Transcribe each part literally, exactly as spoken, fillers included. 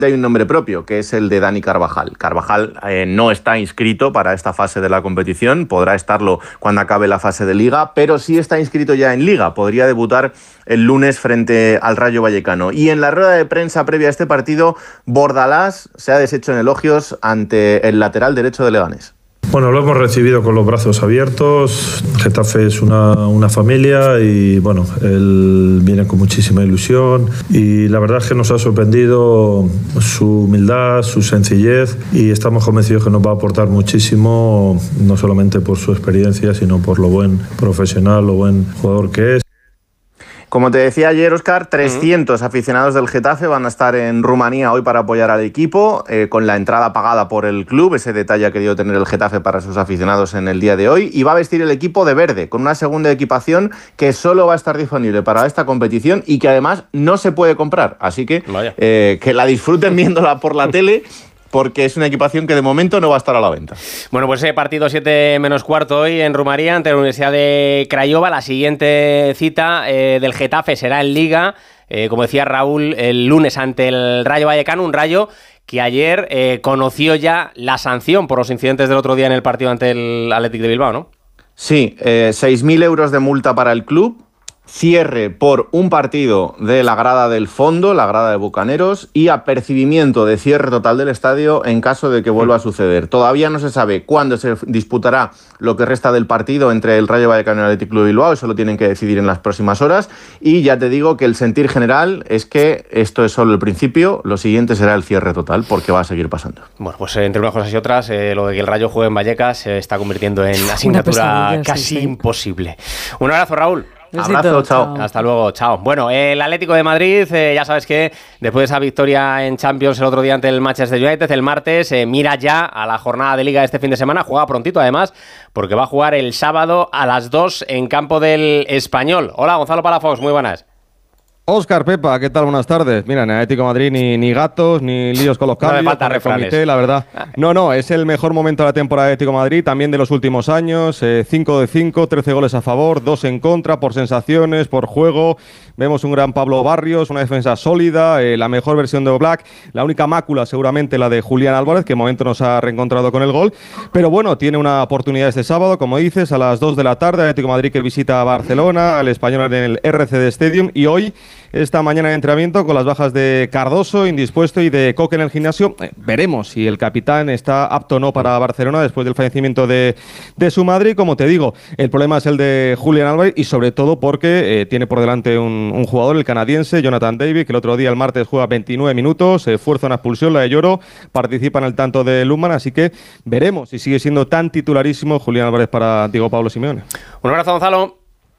hay un nombre propio, que es el de Dani Carvajal. Carvajal eh, no está inscrito para esta fase de la competición, podrá estarlo cuando acabe la fase de Liga, pero sí está inscrito ya en Liga, podría debutar el lunes frente al Rayo Vallecano. Y en la rueda de prensa previa a este partido, Bordalás se ha deshecho en elogios ante el lateral derecho de Leganés. Bueno, lo hemos recibido con los brazos abiertos. Getafe es una, una familia y bueno, él viene con muchísima ilusión y la verdad es que nos ha sorprendido su humildad, su sencillez y estamos convencidos que nos va a aportar muchísimo, no solamente por su experiencia, sino por lo buen profesional, lo buen jugador que es. Como te decía ayer, Óscar, trescientos aficionados del Getafe van a estar en Rumanía hoy para apoyar al equipo, eh, con la entrada pagada por el club, ese detalle ha querido tener el Getafe para sus aficionados en el día de hoy, y va a vestir el equipo de verde, con una segunda equipación que solo va a estar disponible para esta competición y que además no se puede comprar, así que eh, que la disfruten viéndola por la tele, porque es una equipación que de momento no va a estar a la venta. Bueno, pues eh, partido siete menos cuarto hoy en Rumanía ante la Universidad de Craiova. La siguiente cita eh, del Getafe será en Liga, eh, como decía Raúl, el lunes ante el Rayo Vallecano, un Rayo que ayer eh, conoció ya la sanción por los incidentes del otro día en el partido ante el Athletic de Bilbao, ¿no? Sí, eh, seis mil euros de multa para el club, cierre por un partido de la grada del fondo, la grada de Bucaneros, y apercibimiento de cierre total del estadio en caso de que vuelva a suceder. Todavía no se sabe cuándo se disputará lo que resta del partido entre el Rayo Vallecano y el Athletic Club de Bilbao, eso lo tienen que decidir en las próximas horas, y ya te digo que el sentir general es que esto es solo el principio, lo siguiente será el cierre total, porque va a seguir pasando. Bueno, pues entre unas cosas y otras, eh, lo de que el Rayo juegue en Vallecas se está convirtiendo en asignatura casi sí, sí. imposible. Un abrazo, Raúl. Abrazo, chao. Hasta luego, chao. Bueno, el Atlético de Madrid, eh, ya sabes que después de esa victoria en Champions el otro día ante el Manchester United, el martes, eh, mira ya a la jornada de Liga de este fin de semana, juega prontito además, porque va a jugar el sábado a las dos en campo del Español. Hola, Gonzalo Palafox, muy buenas. Óscar, Pepa, ¿qué tal? Buenas tardes. Mira, en Atlético de Madrid ni, ni gatos, ni líos con los cambios. No me falta refranes. Comité, la verdad. No, no, es el mejor momento de la temporada de Atlético de Madrid, también de los últimos años. cinco de cinco, trece goles a favor, dos en contra, por sensaciones, por juego. Vemos un gran Pablo Barrios, una defensa sólida, eh, la mejor versión de Oblak. La única mácula seguramente la de Julián Álvarez, que en momento nos ha reencontrado con el gol. Pero bueno, tiene una oportunidad este sábado, como dices, a las dos de la tarde. Atlético de Madrid que visita a Barcelona, al Español en el R C D Stadium. Y hoy, esta mañana de entrenamiento, con las bajas de Cardoso, indispuesto, y de Coque en el gimnasio. Eh, veremos si el capitán está apto o no para Barcelona después del fallecimiento de, de su madre. Y como te digo, el problema es el de Julián Álvarez, y sobre todo porque eh, tiene por delante un, un jugador, el canadiense, Jonathan David, que el otro día, el martes, juega veintinueve minutos, eh, fuerza una expulsión, la de Lloro, participa en el tanto de Lundman, así que veremos si sigue siendo tan titularísimo Julián Álvarez para Diego Pablo Simeone. Un abrazo, Gonzalo.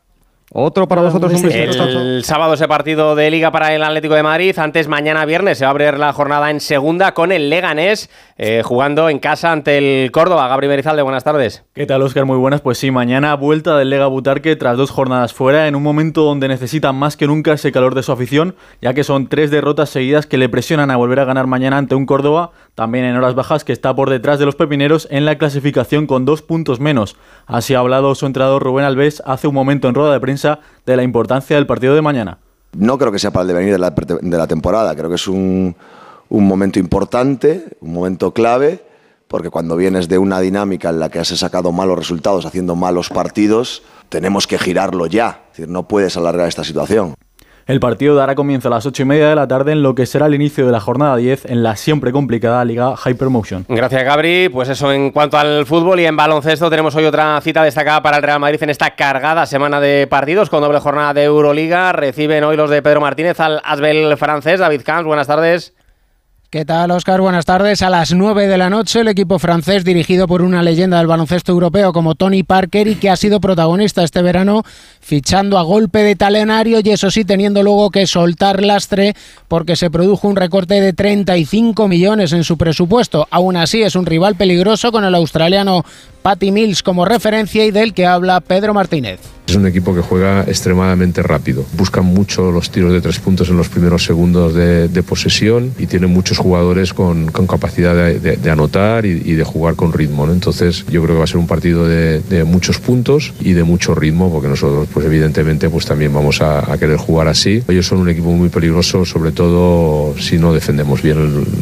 Otro para vosotros, un besito. El sábado ese partido de Liga para el Atlético de Madrid. Antes, mañana viernes se va a abrir la jornada en segunda con el Leganés eh, jugando en casa ante el Córdoba. Gabri Berizalde, buenas tardes. ¿Qué tal, Óscar? Muy buenas. Pues sí, mañana vuelta del Lega Butarque tras dos jornadas fuera, en un momento donde necesitan más que nunca ese calor de su afición, ya que son tres derrotas seguidas que le presionan a volver a ganar mañana ante un Córdoba, también en horas bajas, que está por detrás de los pepineros en la clasificación con dos puntos menos. Así ha hablado su entrenador Rubén Alves hace un momento en rueda de prensa de la importancia del partido de mañana. No creo que sea para el devenir de la, de la temporada, creo que es un, un momento importante, un momento clave, porque cuando vienes de una dinámica en la que has sacado malos resultados haciendo malos partidos, tenemos que girarlo ya, es decir, no puedes alargar esta situación. El partido dará comienzo a las ocho y media de la tarde en lo que será el inicio de la jornada diez en la siempre complicada Liga Hypermotion. Gracias, Gabri. Pues eso en cuanto al fútbol, y en baloncesto tenemos hoy otra cita destacada para el Real Madrid en esta cargada semana de partidos con doble jornada de Euroliga. Reciben hoy los de Pedro Martínez al Asbel francés. David Camps, buenas tardes. ¿Qué tal, Óscar? Buenas tardes. A las nueve de la noche, el equipo francés, dirigido por una leyenda del baloncesto europeo como Tony Parker, y que ha sido protagonista este verano, fichando a golpe de talonario y eso sí, teniendo luego que soltar lastre porque se produjo un recorte de treinta y cinco millones en su presupuesto. Aún así, es un rival peligroso con el australiano Patty Mills como referencia y del que habla Pedro Martínez. Es un equipo que juega extremadamente rápido. Buscan mucho los tiros de tres puntos en los primeros segundos de, de posesión y tienen muchos jugadores con, con capacidad de, de, de anotar y, y de jugar con ritmo, ¿no? Entonces yo creo que va a ser un partido de, de muchos puntos y de mucho ritmo, porque nosotros pues evidentemente pues también vamos a, a querer jugar así. Ellos son un equipo muy peligroso, sobre todo si no defendemos bien el,